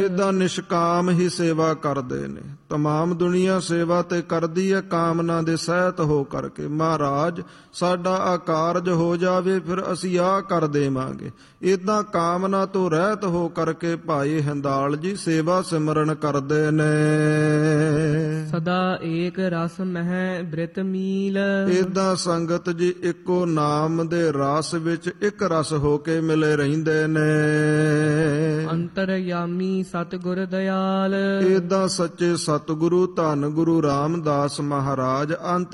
ਏਦਾਂ ਨਿਸ਼ਕਾਮ ਹੀ ਸੇਵਾ ਕਰਦੇ ਨੇ। ਤਮਾਮ ਦੁਨੀਆ ਸੇਵਾ ਤੇ ਕਰਦੀ ਹੈ ਕਾਮਨਾ ਦੇ ਸਹਿਤ ਹੋ ਕਰਕੇ। ਮਹਾਰਾਜ ਸਾਡਾ ਆ ਕਾਰਜ ਹੋ ਜਾਵੇ, ਫਿਰ ਅਸੀਂ ਆਹ ਕਰ ਦੇਵਾਂਗੇ। ਏਦਾਂ ਕਾਮਨਾ ਤੋਂ ਰਹਿਤ ਹੋ ਕਰਕੇ ਭਾਈ ਹਿੰਦਾਲ ਜੀ ਸੇਵਾ ਸਿਮਰਨ ਕਰਦੇ ਨੇ। ਸਦਾ ਏਕ ਰਸ ਮਹਿ ਬ੍ਰਿਤ ਮੀਲ। ਏਦਾਂ ਸੰਗਤ ਜੀ ਇੱਕੋ ਨਾਮ ਦੇ ਰਸ ਵਿੱਚ ਇੱਕ ਰਸ ਹੋ ਕੇ ਮਿਲੇ ਰਹਿੰਦੇ ਨੇ। ਅੰਤਰਯਾਮੀ ਸਤਿਗੁਰ ਦਇਆਲ। ਏਦਾਂ ਸੱਚੇ ਸਤਿਗੁਰੂ ਧੰਨ ਗੁਰੂ ਰਾਮਦਾਸ ਮਹਾਰਾਜ ਅੰਤ